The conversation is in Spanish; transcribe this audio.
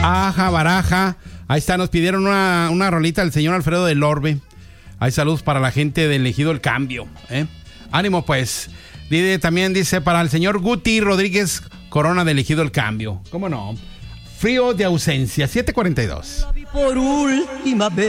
Baraja. Ahí está, nos pidieron una rolita del señor Alfredo del Orbe. Hay saludos para la gente del Ejido El Cambio, ¿eh? Ánimo, pues. También dice para el señor Guti Rodríguez Corona del Ejido El Cambio. ¿Cómo no? Frío de ausencia, 7:42. Por última vez.